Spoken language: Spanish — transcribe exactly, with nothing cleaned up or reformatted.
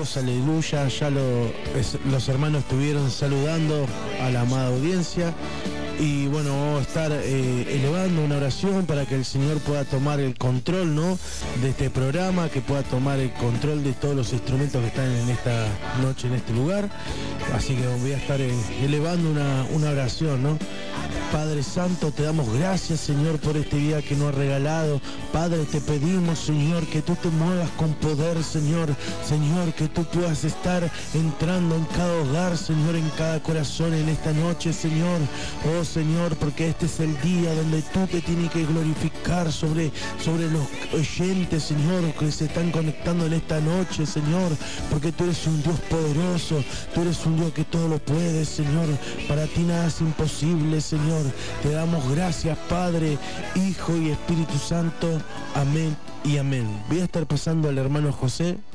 Dios, aleluya. Ya lo, es, los hermanos estuvieron saludando a la amada audiencia. Y bueno, vamos a estar eh, elevando una oración para que el Señor pueda tomar el control, ¿no?, de este programa, que pueda tomar el control de todos los instrumentos que están en esta noche, en este lugar. Así que voy a estar eh, elevando una, una oración, ¿no? Padre Santo, te damos gracias, Señor, por este día que nos has regalado. Padre, te pedimos, Señor, que tú te muevas con poder, Señor. Señor, que tú puedas estar entrando en cada hogar, Señor, en cada corazón en esta noche, Señor. Oh, Señor, porque este es el día donde tú te tienes que glorificar sobre, sobre los oyentes, Señor, que se están conectando en esta noche, Señor. Porque tú eres un Dios poderoso, tú eres un Dios que todo lo puede, Señor. Para ti nada es imposible, Señor. Te damos gracias, Padre, Hijo y Espíritu Santo. Amén y amén. Voy a estar pasando al hermano José